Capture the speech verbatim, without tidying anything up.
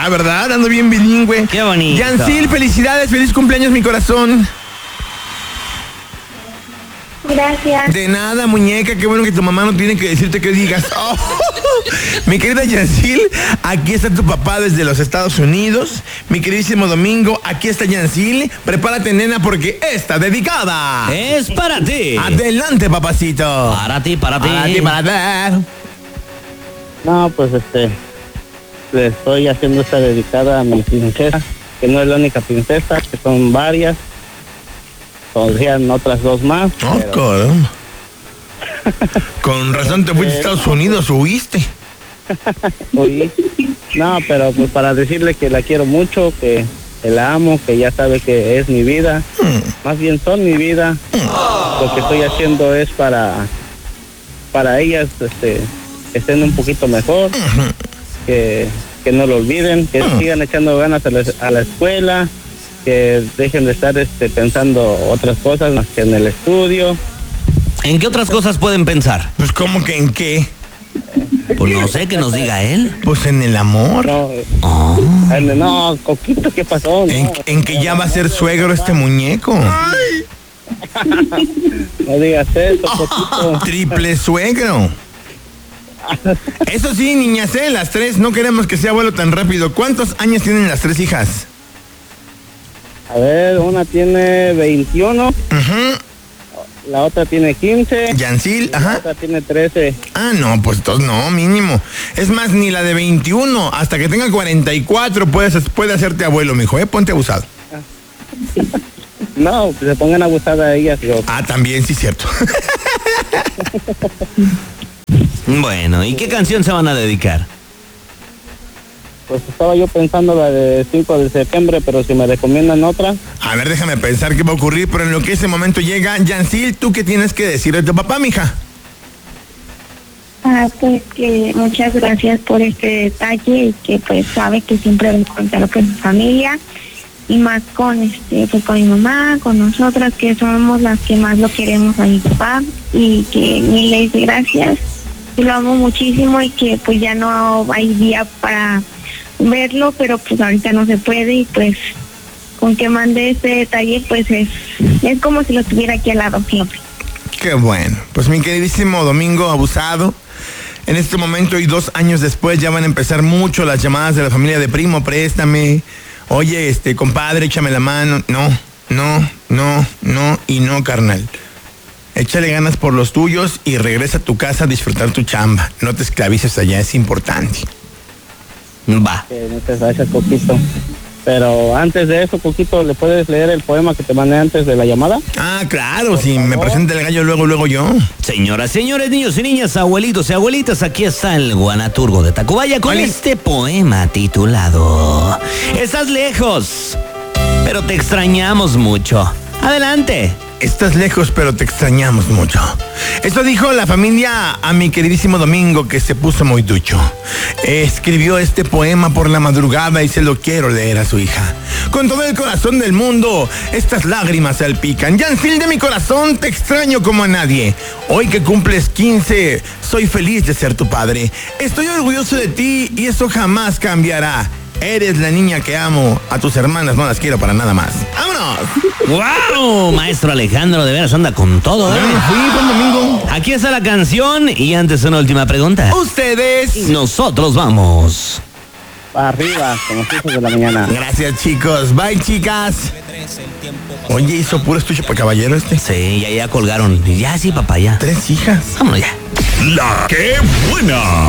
Ah, ¿verdad? Ando bien bilingüe. Qué bonito. Yansil, felicidades, feliz cumpleaños, mi corazón. Gracias. De nada, muñeca, qué bueno que tu mamá no tiene que decirte que digas. Oh, mi querida Yansil, aquí está tu papá desde los Estados Unidos. Mi queridísimo Domingo, aquí está Yansil. Prepárate, nena, porque está dedicada. Es para ti. Adelante, papacito. Para ti, para ti. Para ti, para ver. No, pues este, le estoy haciendo esta dedicada a mi princesa, que no es la única princesa, que son varias. Podrían otras dos más. Oh, pero... caramba. Con razón te fuiste a Estados Unidos, huiste. Oí. No, pero pues para decirle que la quiero mucho, que, que la amo, que ya sabe que es mi vida. Mm. Más bien son mi vida. Mm. Lo que estoy haciendo es para para ellas, este, que estén un poquito mejor, Mm-hmm. que, que no lo olviden, que Mm. sigan echando ganas a la, a la escuela, que dejen de estar este, pensando otras cosas más que en el estudio. ¿En qué otras cosas pueden pensar? Pues, ¿cómo que en qué? Pues no sé, que nos diga él. Pues en el amor. No, Oh. en- no, Coquito, ¿qué pasó? En, No, en que ya va a ser suegro este muñeco. no digas eso, Coquito. Triple suegro. Eso sí, niñas, ¿eh? Las tres, no queremos que sea abuelo tan rápido. ¿Cuántos años tienen las tres hijas? A ver, una tiene veintiuno, Ujú. la otra tiene quince, Yansil, la ajá. otra tiene trece. Ah, no, pues entonces no, mínimo. Es más, ni la de veintiuno, hasta que tenga cuarenta y cuatro puedes, puede hacerte abuelo, mijo, ¿eh? Ponte abusado. No, que se pongan abusadas a ellas. Yo. Ah, también, sí, cierto. Bueno, ¿y qué canción se van a dedicar? Pues estaba yo pensando la de cinco de septiembre, pero si me recomiendan otra. A ver, déjame pensar qué va a ocurrir, pero en lo que ese momento llega, Yansil, ¿tú qué tienes que decir a tu papá, mija? Ah, pues que muchas gracias por este detalle y que pues sabe que siempre voy a contar con mi familia y más con este pues con mi mamá, con nosotras que somos las que más lo queremos a mi papá y que miles de gracias. Y lo amo muchísimo y que pues ya no hay día para verlo, pero pues ahorita no se puede y pues con que mande este detalle pues es es como si lo tuviera aquí al lado siempre. Qué bueno. Pues mi queridísimo Domingo abusado, en este momento y dos años después ya van a empezar mucho las llamadas de la familia de primo, préstame, oye, este, compadre, échame la mano. No, no, no, no y no, carnal. Échale ganas por los tuyos y regresa a tu casa a disfrutar tu chamba. No te esclavices allá, es importante. Va. Que muchas gracias, Coquito. Pero antes de eso, Coquito, ¿le puedes leer el poema que te mandé antes de la llamada? Ah, claro, si me presenta el gallo luego, luego yo. Señoras, señores, niños y niñas, abuelitos y abuelitas, aquí está el Guanaturgo de Tacubaya con Vale. este poema titulado Estás lejos, pero te extrañamos mucho. Adelante. Estás lejos, pero te extrañamos mucho. Esto dijo la familia a mi queridísimo Domingo, que se puso muy ducho. Escribió este poema por la madrugada y se lo quiero leer a su hija. Con todo el corazón del mundo, estas lágrimas salpican. Yansil, de mi corazón, te extraño como a nadie. Hoy que cumples quince, soy feliz de ser tu padre. Estoy orgulloso de ti y eso jamás cambiará. Eres la niña que amo. A tus hermanas no las quiero para nada más. ¡Vámonos! ¡Wow! Maestro Alejandro, de veras anda con todo, ¿eh? Ya me fui, buen domingo. Aquí está la canción y antes una última pregunta. Ustedes. Nosotros vamos. Para arriba, con los hijos de la mañana. Gracias, chicos. Bye, chicas. Oye, hizo puro estuche para caballero este. Sí, ya, ya colgaron. Ya sí, papá, ya. Tres hijas. Vámonos ya. La que buena.